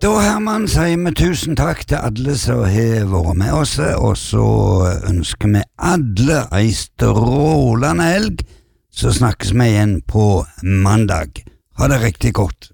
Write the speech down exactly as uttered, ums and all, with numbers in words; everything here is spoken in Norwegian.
Da, Herman, sier vi tusen takk til alle som har vært med oss, og så ønsker vi alle ei strålende helg, så snakkes vi igjen på mandag. Ha det riktig godt.